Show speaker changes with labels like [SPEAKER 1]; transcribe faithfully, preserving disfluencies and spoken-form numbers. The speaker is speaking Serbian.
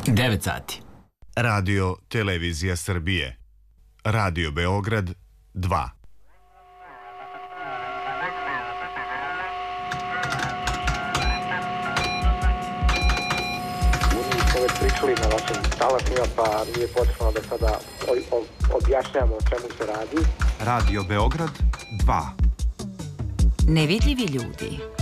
[SPEAKER 1] devet sati.
[SPEAKER 2] Radio Televizija Srbije. Radio Beograd dva.
[SPEAKER 3] Pričali na vašim talasima, pa nije potrebno da sada objašnjamo o čemu se radi.
[SPEAKER 4] Radio Beograd dva.
[SPEAKER 5] Nevidljivi ljudi.